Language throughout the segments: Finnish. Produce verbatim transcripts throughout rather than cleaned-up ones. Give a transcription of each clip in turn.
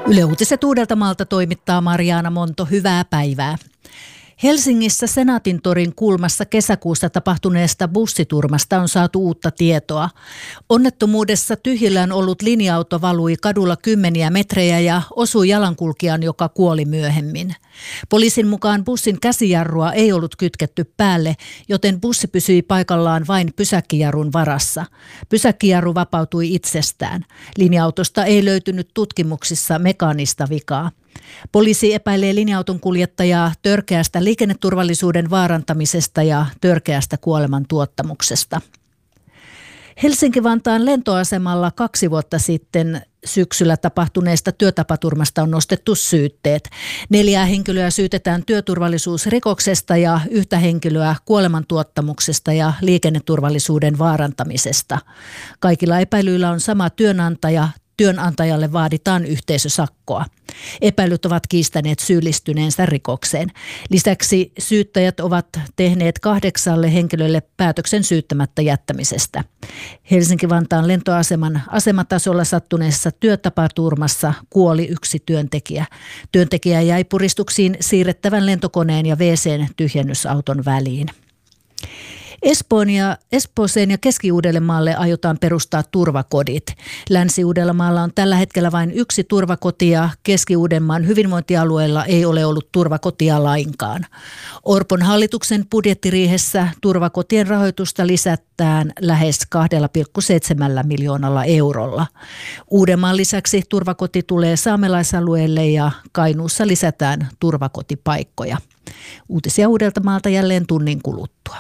Yle Uutiset Uudeltamaalta toimittaa Marjaana Monto. Hyvää päivää. Helsingissä Senaatintorin kulmassa kesäkuussa tapahtuneesta bussiturmasta on saatu uutta tietoa. Onnettomuudessa tyhjillään ollut linja-auto valui kadulla kymmeniä metrejä ja osui jalankulkijan, joka kuoli myöhemmin. Poliisin mukaan bussin käsijarrua ei ollut kytketty päälle, joten bussi pysyi paikallaan vain pysäkkijarrun varassa. Pysäkkijarru vapautui itsestään. Linja-autosta ei löytynyt tutkimuksissa mekaanista vikaa. Poliisi epäilee linja-auton kuljettajaa törkeästä liikenneturvallisuuden vaarantamisesta ja törkeästä kuoleman tuottamuksesta. Helsinki-Vantaan lentoasemalla kaksi vuotta sitten syksyllä tapahtuneesta työtapaturmasta on nostettu syytteet. Neljää henkilöä syytetään työturvallisuusrikoksesta ja yhtä henkilöä kuolemantuottamuksesta ja liikenneturvallisuuden vaarantamisesta. Kaikilla epäilyillä on sama työnantaja. Työnantajalle vaaditaan yhteisösakkoa. Epäilyt ovat kiistäneet syyllistyneensä rikokseen. Lisäksi syyttäjät ovat tehneet kahdeksalle henkilölle päätöksen syyttämättä jättämisestä. Helsinki-Vantaan lentoaseman asematasolla sattuneessa työtapaturmassa kuoli yksi työntekijä. Työntekijä jäi puristuksiin siirrettävän lentokoneen ja wee seen tyhjennysauton väliin. Espoon ja, Espooseen ja Keski-Uudellemaalle aiotaan perustaa turvakodit. Länsi-Uudellamaalla on tällä hetkellä vain yksi turvakoti ja Keski-Uudenmaan hyvinvointialueella ei ole ollut turvakotia lainkaan. Orpon hallituksen budjettiriihessä turvakotien rahoitusta lisätään lähes kaksi pilkku seitsemän miljoonalla eurolla. Uudenmaan lisäksi turvakoti tulee saamelaisalueelle ja Kainuussa lisätään turvakotipaikkoja. Uutisia Uudeltamaalta jälleen tunnin kuluttua.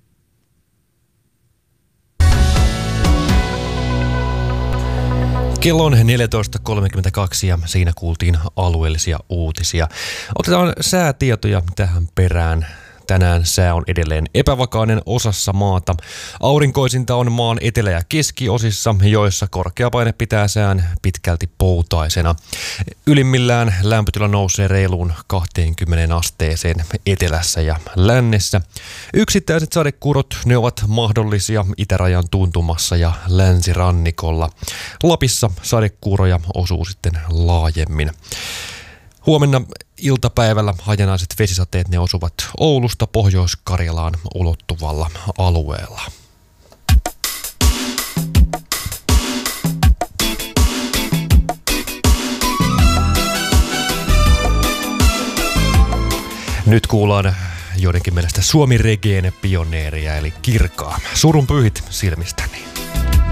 Kello on neljätoista kolmekymmentäkaksi ja siinä kuultiin alueellisia uutisia. Otetaan säätietoja tähän perään. Tänään sää on edelleen epävakainen osassa maata. Aurinkoisinta on maan etelä- ja keskiosissa, joissa korkeapaine pitää sään pitkälti poutaisena. Ylimmillään lämpötila nousee reiluun kaksikymmentä asteeseen etelässä ja lännessä. Yksittäiset sadekuurot, ne ovat mahdollisia itärajan tuntumassa ja länsirannikolla. Lapissa sadekuuroja osuu sitten laajemmin. Huomenna iltapäivällä hajanaiset vesisateet ne osuvat Oulusta Pohjois-Karjalaan ulottuvalla alueella. Nyt kuullaan joidenkin mielestä Suomi-regeen pioneeria eli Kirkaa. Surun pyhit silmistäni.